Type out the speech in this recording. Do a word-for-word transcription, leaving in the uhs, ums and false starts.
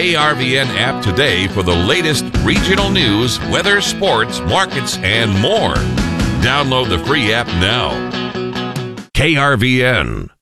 A R V N app today for the latest regional news, weather, sports, markets, and more. Download the free app now. K R V N.